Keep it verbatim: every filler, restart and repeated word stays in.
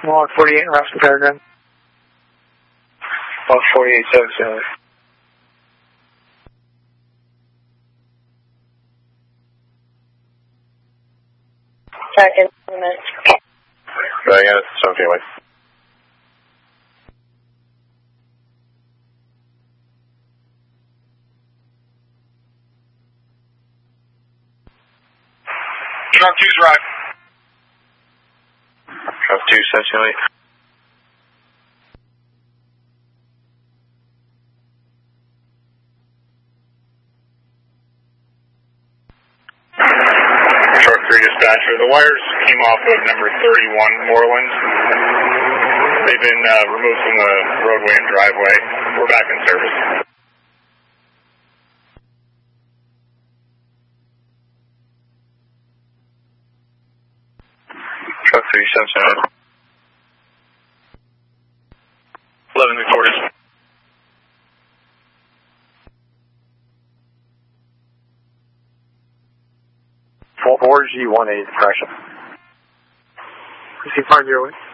Log forty-eight, rest of the paragraph. Log forty-eight, seven seven. Second minute. Right, yeah, it's okay, wait. Truck two's right. Truck two, section eight. Truck three dispatcher. The wires came off of number thirty-one Moreland. They've been uh, removed from the roadway and driveway. We're back in service. Truck three, section eight. eleven recorded. four G one eight, correction. Proceed five zero eight.